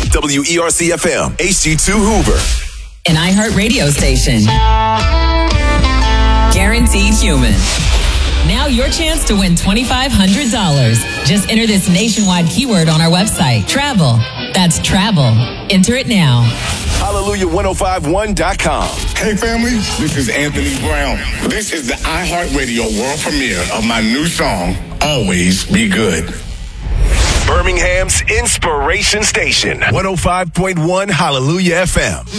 WERC-FM, HD2 Hoover. An iHeart radio station. Guaranteed human. Now your chance to win $2,500. Just enter this nationwide keyword on our website. Travel. That's travel. Enter it now. Hallelujah1051.com. Hey family, this is Anthony Brown. This is the iHeartRadio world premiere of my new song, Always Be Good. Birmingham's Inspiration Station, 105.1 Hallelujah FM.